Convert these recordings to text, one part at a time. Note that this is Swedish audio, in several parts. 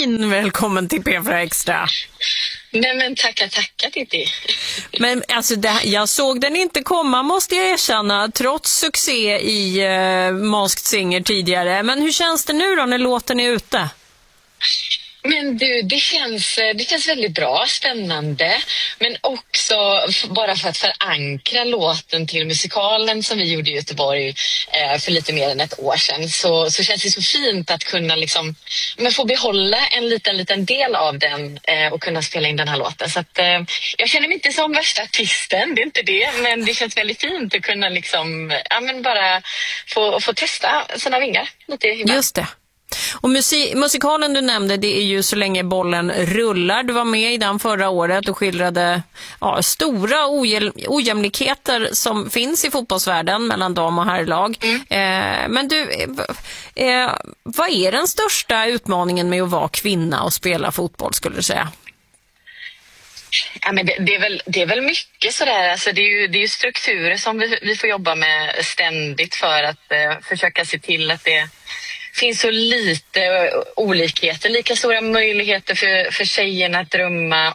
Schelin, välkommen till P4 Extra. Nej men tackar Titti. Men alltså jag såg den inte komma, måste jag erkänna, trots succé i Masked Singer tidigare. Men hur känns det nu då när låten är ute? Men du, det känns väldigt bra, spännande. Men också bara för att förankra låten till musikalen som vi gjorde i Göteborg för lite mer än ett år sedan. Så känns det så fint att kunna liksom, få behålla en liten del av den och kunna spela in den här låten. Så att, jag känner mig inte som värsta artisten, det är inte det. Men det känns väldigt fint att kunna liksom, bara få testa sina vingar lite ibland. Just det. Och musikalen du nämnde, det är ju Så länge bollen rullar. Du var med i den förra året och skildrade stora ojämlikheter som finns i fotbollsvärlden mellan dam- och herrlag. Men du, vad är den största utmaningen med att vara kvinna och spela fotboll, skulle du säga? Ja, men det är väl mycket sådär. Alltså det är ju strukturer som vi får jobba med ständigt för att försöka se till att det finns så lite olikheter, lika stora möjligheter för tjejerna att drömma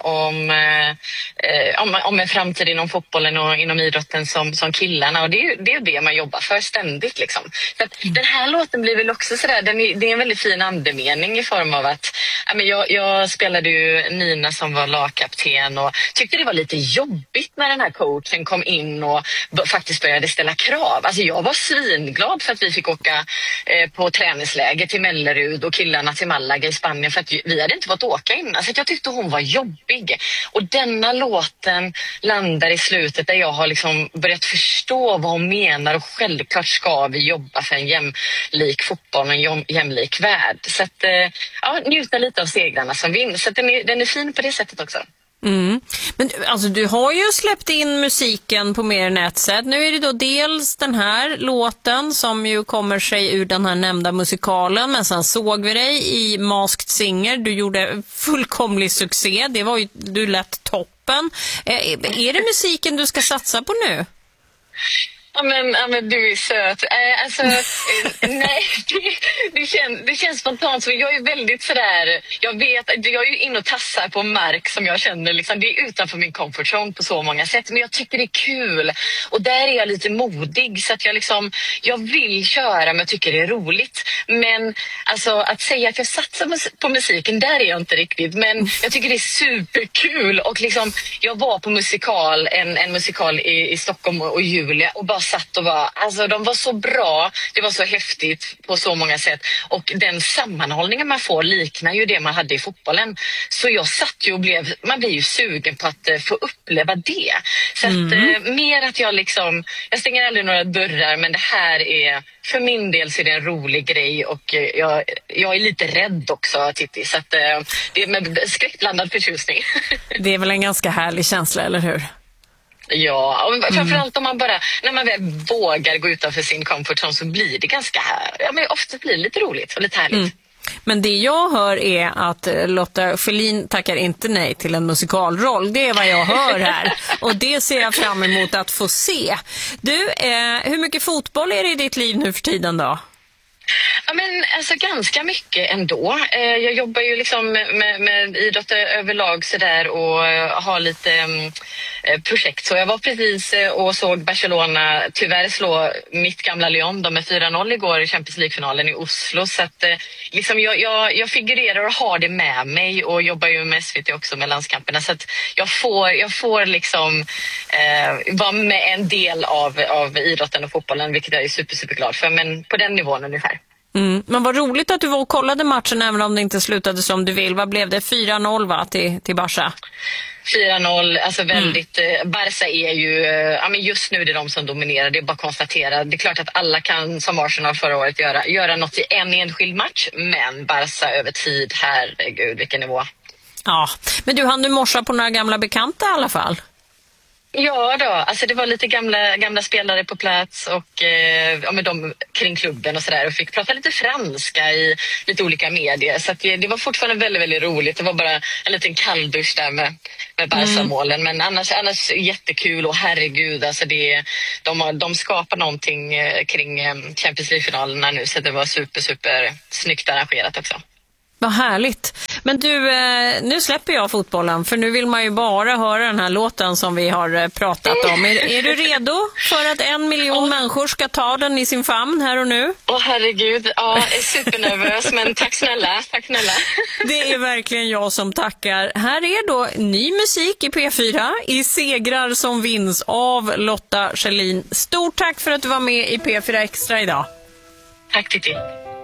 om en framtid inom fotbollen och inom idrotten som killarna. Och det är det man jobbar för ständigt liksom. Så att den här låten blir väl också sådär, det är en väldigt fin andemening i form av att jag spelade ju Nina som var lagkapten och tyckte det var lite jobbigt när den här coachen kom in och faktiskt började ställa krav. Alltså jag var svinglad för att vi fick åka på träningsläger till Mellerud och killarna till Malaga i Spanien för att vi hade inte fått åka innan. Så jag tyckte hon var jobbig. Och denna låten landar i slutet där jag har liksom börjat förstå vad hon menar och självklart ska vi jobba för en jämlik fotboll och en jämlik värld. Så att njuta lite av segrarna som vinner. Så att den är fin på det sättet också. Men alltså du har ju släppt in musiken på mer än ett sätt. Nu är det då dels den här låten som ju kommer sig ur den här nämnda musikalen, men sen såg vi dig i Masked Singer. Du gjorde fullkomlig succé. Det var ju, du lät toppen. Är det musiken du ska satsa på nu? Ja men du är söt. Nej, det känns spontant. Så jag är väldigt sådär, jag vet att jag är ju inne och tassar på mark som jag känner liksom, det är utanför min comfort zone på så många sätt. Men jag tycker det är kul och där är jag lite modig så att jag vill köra men jag tycker det är roligt. Men alltså att säga att jag satsar på musiken, där är jag inte riktigt. Men jag tycker det är superkul och liksom, jag var på en musikal i Stockholm och Julia och bara satt och de var så bra, det var så häftigt på så många sätt och den sammanhållningen man får liknar ju det man hade i fotbollen. Så jag satt ju och man blir ju sugen på att få uppleva det. Så att mer att jag stänger aldrig några dörrar, men det här är, för min del så är det en rolig grej och jag är lite rädd också, Titti, så att det är med skräckblandad förtjusning. Det är väl en ganska härlig känsla, eller hur? Ja, och framförallt om när man väl vågar gå utanför sin comfort zone så blir det ganska ofta blir det lite roligt och lite härligt. Men det jag hör är att Lotta Schelin tackar inte nej till en musikalroll. Det är vad jag hör här. Och det ser jag fram emot att få se. Du, hur mycket fotboll är det i ditt liv nu för tiden då? Ja, men alltså ganska mycket ändå. Jag jobbar ju liksom med idrott överlag så där och har lite projekt. Så jag var precis och såg Barcelona tyvärr slå mitt gamla Lyon med 4-0 igår i Champions League-finalen i Oslo. Så att liksom jag figurerar och har det med mig och jobbar ju med SVT också med landskamperna. Så att jag får liksom vara med en del av idrotten och fotbollen, vilket jag är superglad för. Men på den nivån ungefär. Men vad roligt att du var och kollade matchen även om det inte slutade som du vill. Vad blev det? 4-0 till Barca? 4-0, alltså väldigt, Barca är ju, just nu är det de som dominerar, det är bara att konstatera. Det är klart att alla kan, som Arsenal förra året, göra något i en enskild match, men Barca över tid, herregud vilken nivå. Ja, men du hann du morsa på några gamla bekanta i alla fall? Ja då, alltså det var lite gamla spelare på plats och med dem kring klubben och sådär och fick prata lite franska i lite olika medier, så att det var fortfarande väldigt, väldigt roligt. Det var bara en liten kalldusch där med Barca-målen, men annars jättekul och herregud, alltså de skapar någonting kring Champions League-finalerna nu, så det var super snyggt arrangerat också. Vad härligt. Men du, nu släpper jag fotbollen för nu vill man ju bara höra den här låten som vi har pratat om. Är du redo för att 1 miljon människor ska ta den i sin famn här och nu? Herregud, ja, jag är supernervös, men tack snälla. Det är verkligen jag som tackar. Här är då ny musik i P4 i Segrar som vinns av Lotta Schelin. Stort tack för att du var med i P4 Extra idag. Tack Titti.